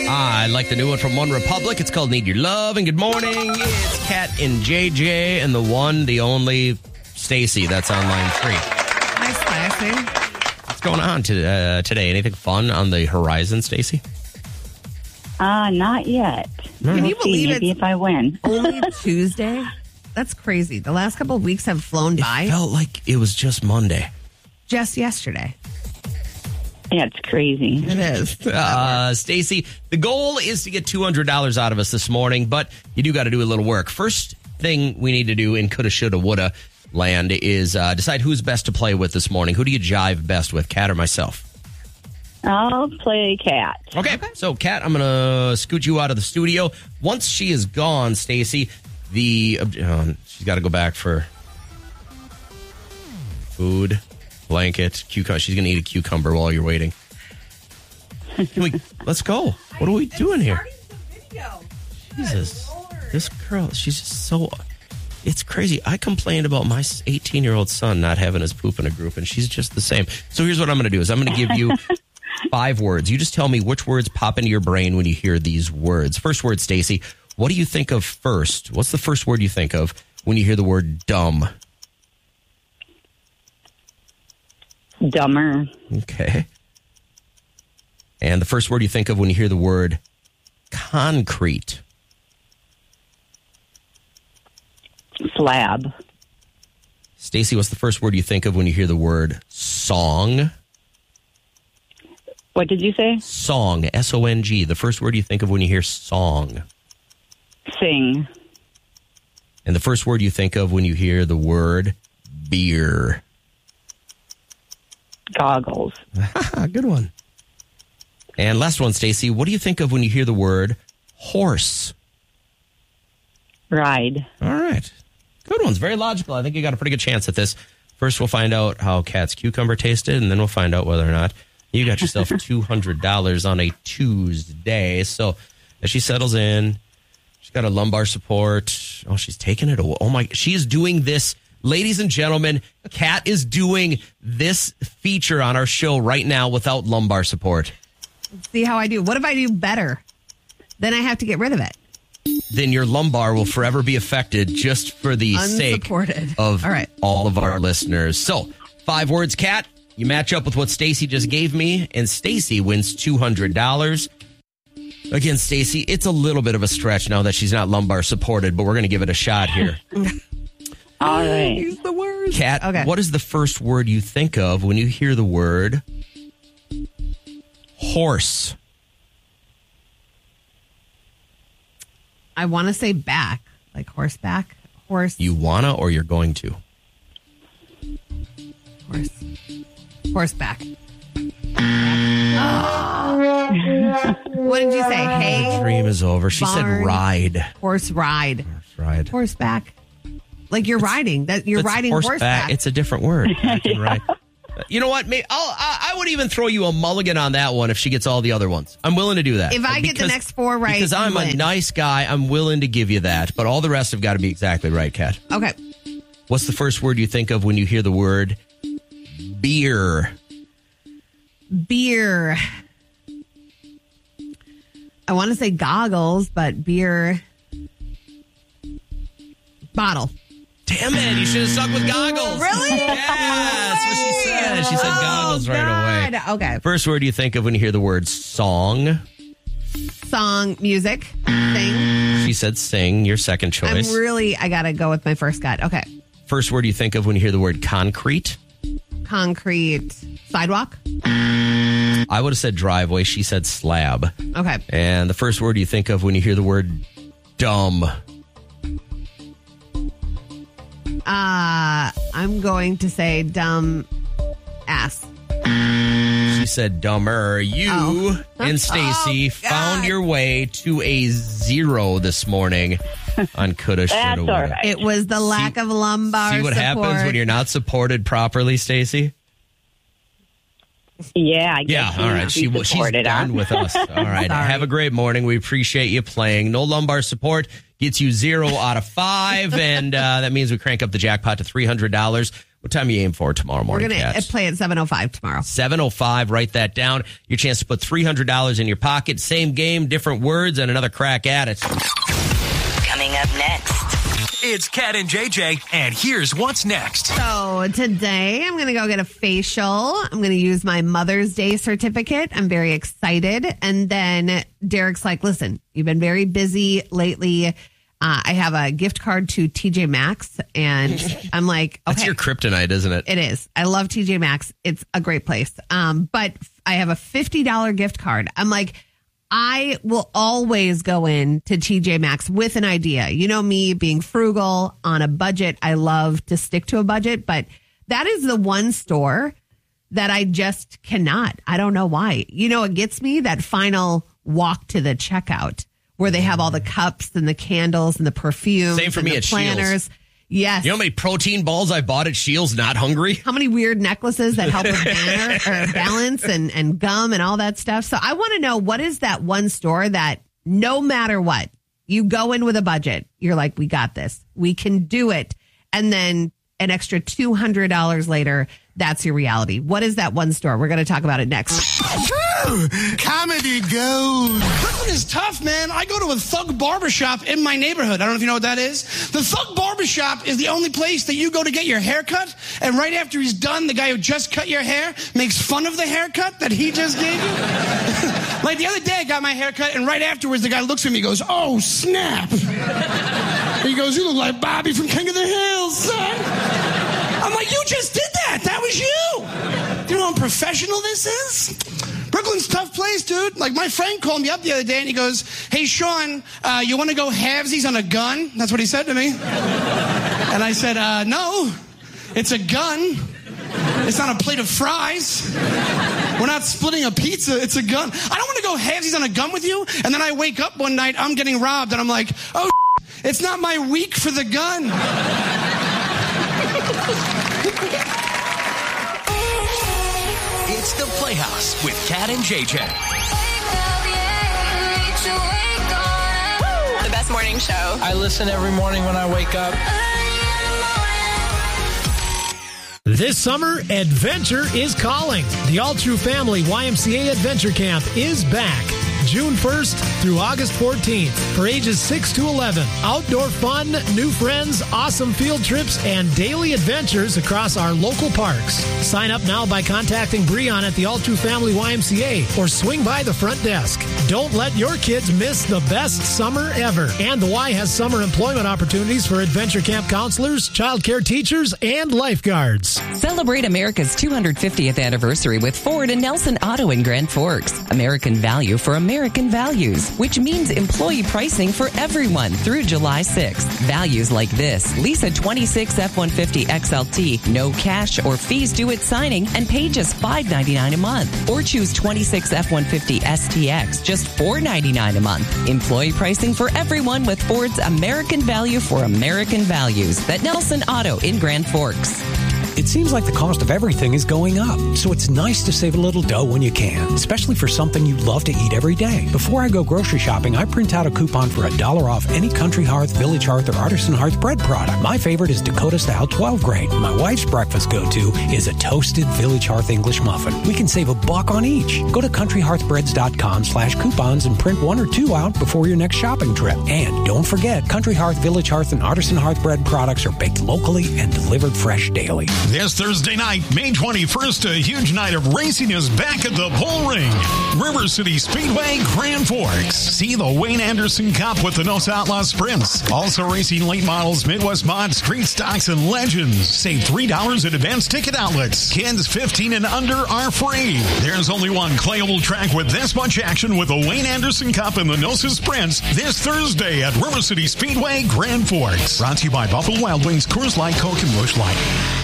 I like the new one from One Republic. It's called Need Your Love. And good morning. It's Kat and JJ and the one, the only Stacy that's on line 3. Hi, Stacy. What's going on today? Anything fun on the horizon, Stacy? Not yet. Can you We'll see, believe maybe it's if I win. only Tuesday? That's crazy. The last couple of weeks have flown by. It felt like it was just Monday. Just yesterday. Yeah, it's crazy. It is. Stacy, the goal is to get $200 out of us this morning, but you do got to do a little work. First thing we need to do in coulda, shoulda, woulda land is decide who's best to play with this morning. Who do you jive best with, Kat or myself? I'll play Cat. Okay. So, Kat, I'm going to scoot you out of the studio. Once she is gone, Stacy, she's got to go back for food, blanket, cucumber. She's going to eat a cucumber while you're waiting. Let's go. What are we doing here? Jesus. This girl, she's just so... It's crazy. I complained about my 18-year-old son not having his poop in a group, and she's just the same. So here's what I'm going to do is I'm going to give you 5 words. You just tell me which words pop into your brain when you hear these words. First word, Stacy. What do you think of first? What's the first word you think of when you hear the word dumb? Dumber. Okay. And the first word you think of when you hear the word concrete? Slab. Stacy, what's the first word you think of when you hear the word song? What did you say? Song, S-O-N-G. The first word you think of when you hear song. Sing. And the first word you think of when you hear the word beer. Goggles. Good one. And last one, Stacy. What do you think of when you hear the word horse? Ride. All right. Good ones. Very logical. I think you got a pretty good chance at this. First, we'll find out how Kat's cucumber tasted, and then we'll find out whether or not you got yourself $200 on a Tuesday. So as she settles in, she's got a lumbar support. Oh, she's taking it away. Oh, my. She is doing this. Ladies and gentlemen, Kat is doing this feature on our show right now without lumbar support. Let's see how I do. What if I do better? Then I have to get rid of it. Then your lumbar will forever be affected just for the sake of all of our listeners. So, 5 words, Kat. You match up with what Stacy just gave me, and Stacy wins $200. Again, Stacy, it's a little bit of a stretch now that she's not lumbar supported, but we're going to give it a shot here. All right. He's the worst. Kat, what is the first word you think of when you hear the word horse? I want to say back, like horseback. Horse. You wanna or you're going to? Horse. Horseback. What did you say? Hay? The dream is over. She said ride. Horse ride. Horse ride. Horseback. Like you're riding. That you're riding horseback. It's a different word. Right. You know what? I would even throw you a mulligan on that one if she gets all the other ones. I'm willing to do that. If I get the next 4 right, because I'm a nice guy, I'm willing to give you that. But all the rest have got to be exactly right, Kat. Okay. What's the first word you think of when you hear the word beer? Beer. I want to say goggles, but beer. Bottle. Damn it, you should have stuck with goggles. Really? Yeah, that's what she said. She said goggles right away. Okay. First word you think of when you hear the word song? Song, music, sing. She said sing, your second choice. I got to go with my first gut. Okay. First word you think of when you hear the word concrete? Concrete, sidewalk. I would have said driveway. She said slab. Okay. And the first word you think of when you hear the word dumb? I'm going to say dumb ass. She said dumber. You and Stacy found your way to a 0 this morning on coulda, shoulda, woulda. All right. It was the lack of lumbar See what support. happens when you're not supported properly, Stacy? Yeah, I guess. Yeah, all right. She's done with us. All right. Have a great morning. We appreciate you playing. No lumbar support gets you 0 out of 5, and that means we crank up the jackpot to $300. What time are you aim for tomorrow We're morning, going to Cats? play at 7:05 tomorrow. 7:05, write that down. Your chance to put $300 in your pocket. Same game, different words, and another crack at it. Coming up next. It's Cat and JJ, and here's what's next. So today I'm going to go get a facial. I'm going to use my Mother's Day certificate. I'm very excited. And then Derek's like, listen, you've been very busy lately. I have a gift card to TJ Maxx, and I'm like, okay. That's your kryptonite, isn't it? It is. I love TJ Maxx. It's a great place. But I have a $50 gift card. I'm like, I will always go in to TJ Maxx with an idea. You know me being frugal on a budget. I love to stick to a budget, but that is the one store that I just cannot. I don't know why. You know, it gets me that final walk to the checkout where they have all the cups and the candles and the perfume. Same for me the at planners. Scheels. Yes. You know how many protein balls I bought at Scheels not hungry? How many weird necklaces that help with balance and gum and all that stuff. So I want to know, what is that one store that no matter what, you go in with a budget. You're like, we got this. We can do it. And then an extra $200 later, that's your reality. What is that one store? We're going to talk about it next. Comedy gold. Brooklyn is tough, man. I go to a Thug Barbershop in my neighborhood. I don't know if you know what that is. The Thug Barbershop is the only place that you go to get your hair cut, and right after he's done, the guy who just cut your hair makes fun of the haircut that he just gave you. Like the other day, I got my hair cut, and right afterwards, the guy looks at me and goes, "Oh, snap." He goes, "You look like Bobby from King of the Hills, son." I'm like, "You just did that. That was you." You know how unprofessional this is? Brooklyn's a tough place, dude. Like, my friend called me up the other day, and he goes, "Hey, Sean, you want to go halvesies on a gun?" That's what he said to me. And I said, "No, it's a gun. It's not a plate of fries. We're not splitting a pizza. It's a gun. I don't want to go halvesies on a gun with you." And then I wake up one night, I'm getting robbed, and I'm like, "Oh, it's not my week for the gun." It's the Playhouse with Cat and JJ. The best morning show. I listen every morning when I wake up. This summer, adventure is calling. The All True Family YMCA Adventure Camp is back. June 1st through August 14th for ages 6 to 11. Outdoor fun, new friends, awesome field trips, and daily adventures across our local parks. Sign up now by contacting Breon at the All True Family YMCA or swing by the front desk. Don't let your kids miss the best summer ever. And the Y has summer employment opportunities for adventure camp counselors, child care teachers, and lifeguards. Celebrate America's 250th anniversary with Ford and Nelson Auto in Grand Forks. American value for American values, which means employee pricing for everyone through July 6th. Values like this: lease a 26 F-150 XLT, no cash or fees due at signing, and pay just $5.99 a month. Or choose 26 F-150 STX, just $4.99 a month. Employee pricing for everyone with Ford's American value for American values. That Nelson Auto in Grand Forks. It seems like the cost of everything is going up, so it's nice to save a little dough when you can, especially for something you love to eat every day. Before I go grocery shopping, I print out a coupon for $1 off any Country Hearth, Village Hearth, or Artisan Hearth bread product. My favorite is Dakota Style 12 grain. My wife's breakfast go-to is a toasted Village Hearth English muffin. We can save $1 on each. Go to countryhearthbreads.com/coupons and print 1 or 2 out before your next shopping trip. And don't forget, Country Hearth, Village Hearth, and Artisan Hearth bread products are baked locally and delivered fresh daily. This Thursday night, May 21st, a huge night of racing is back at the Bull Ring. River City Speedway, Grand Forks. See the Wayne Anderson Cup with the Nos Outlaws Sprints. Also racing late models, Midwest Mods, Street Stocks, and Legends. Save $3 at advanced ticket outlets. Kids 15 and under are free. There's only one playable track with this much action with the Wayne Anderson Cup and the Nos Sprints this Thursday at River City Speedway, Grand Forks. Brought to you by Buffalo Wild Wings, Coors Light, Coke, and Busch Light.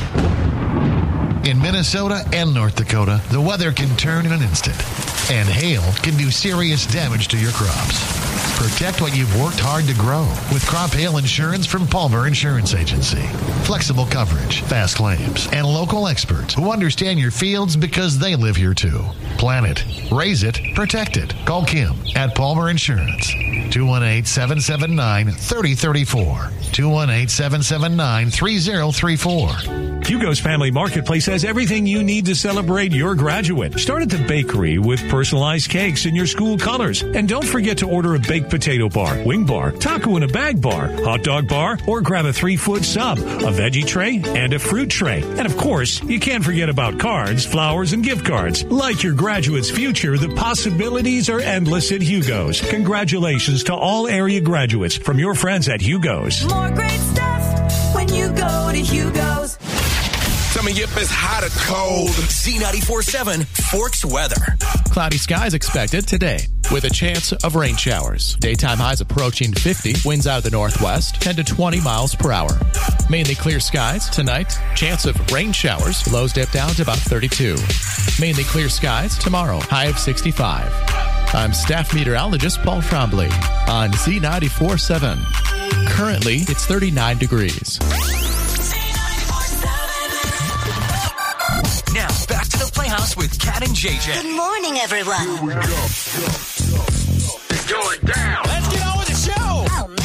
In Minnesota and North Dakota, the weather can turn in an instant, and hail can do serious damage to your crops. Protect what you've worked hard to grow with crop hail insurance from Palmer Insurance Agency. Flexible coverage, fast claims, and local experts who understand your fields because they live here too. Plan it, raise it, protect it. Call Kim at Palmer Insurance. 218-779-3034. 218-779-3034. Hugo's Family Marketplace has everything you need to celebrate your graduate. Start at the bakery with personalized cakes in your school colors. And don't forget to order a baked potato bar, wing bar, taco in a bag bar, hot dog bar, or grab a 3-foot sub, a veggie tray, and a fruit tray. And of course, you can't forget about cards, flowers, and gift cards. Like your graduate's future, the possibilities are endless at Hugo's. Congratulations to all area graduates from your friends at Hugo's. More great stuff when you go to Hugo's. Coming up is hot or cold. Z94.7 Forks weather. Cloudy skies expected today with a chance of rain showers. Daytime highs approaching 50. Winds out of the northwest, 10 to 20 miles per hour. Mainly clear skies tonight. Chance of rain showers. Lows dip down to about 32. Mainly clear skies tomorrow. High of 65. I'm staff meteorologist Paul Trombley on Z94.7. Currently, it's 39 degrees. Now, back to the Playhouse with Kat and JJ. Good morning, everyone. Here we go. It's going down. Let's get on with the show.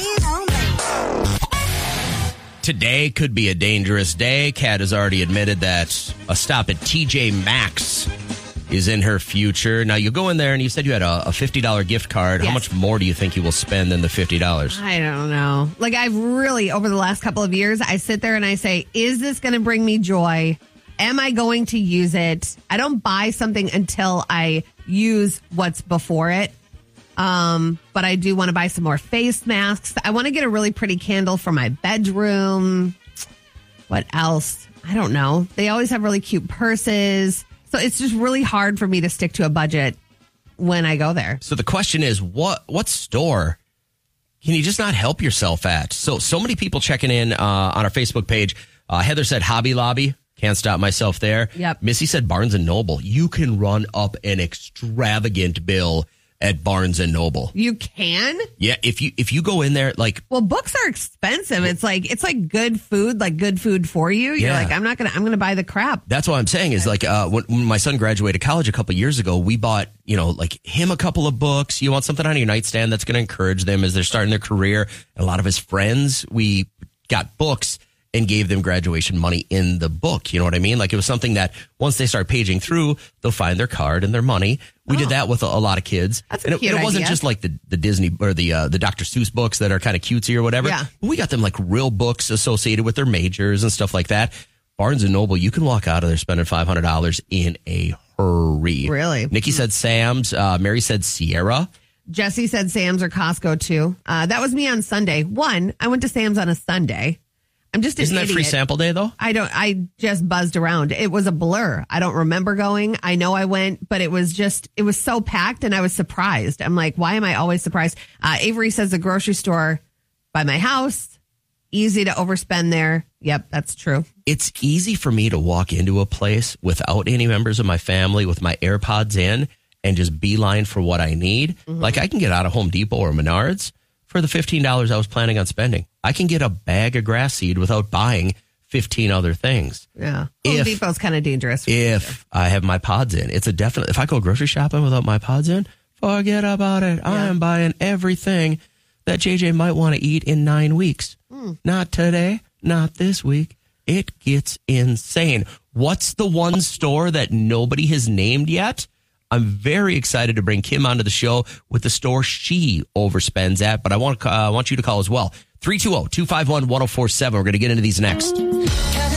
Oh, man. Today could be a dangerous day. Kat has already admitted that a stop at TJ Maxx is in her future. Now, you go in there and you said you had a $50 gift card. Yes. How much more do you think you will spend than the $50? I don't know. Like, I've really, over the last couple of years, I sit there and I say, is this going to bring me joy? Am I going to use it? I don't buy something until I use what's before it. But I do want to buy some more face masks. I want to get a really pretty candle for my bedroom. What else? I don't know. They always have really cute purses. So it's just really hard for me to stick to a budget when I go there. So the question is, what store can you just not help yourself at? So many people checking in on our Facebook page. Heather said Hobby Lobby. Can't stop myself there. Yep. Missy said Barnes & Noble. You can run up an extravagant bill at Barnes & Noble. You can? Yeah, if you go in there, like... Well, books are expensive. It's like good food, like good food for you. You're Yeah. like, I'm going to buy the crap. That's what I'm saying is like when my son graduated college a couple of years ago, we bought, like him a couple of books. You want something on your nightstand that's going to encourage them as they're starting their career. And a lot of his friends, we got books and gave them graduation money in the book. You know what I mean? Like it was something that once they start paging through, they'll find their card and their money. We did that with a lot of kids. That's and a cute it wasn't idea. just like the Disney or the Dr. Seuss books that are kind of cutesy or whatever. Yeah. We got them like real books associated with their majors and stuff like that. Barnes & Noble, you can walk out of there spending $500 in a hurry. Really? Nikki said Sam's. Mary said Sierra. Jesse said Sam's or Costco too. That was me on Sunday. I went to Sam's on a Sunday. I'm just an Isn't that idiot. free sample day though? I just buzzed around. It was a blur. I don't remember going. I know I went, but it was so packed and I was surprised. I'm like, why am I always surprised? Avery says the grocery store by my house. Easy to overspend there. Yep, that's true. It's easy for me to walk into a place without any members of my family with my AirPods in and just beeline for what I need. Mm-hmm. Like I can get out of Home Depot or Menards for the $15 I was planning on spending. I can get a bag of grass seed without buying 15 other things. Yeah. Home Depot's kind of dangerous. If I have my pods in, it's a definite. If I go grocery shopping without my pods in, forget about it. Yeah. I am buying everything that JJ might want to eat in 9 weeks. Not today, not this week. It gets insane. What's the one store that nobody has named yet? I'm very excited to bring Kim onto the show with the store she overspends at, but I want you to call as well. 320-251-1047. We're going to get into these next.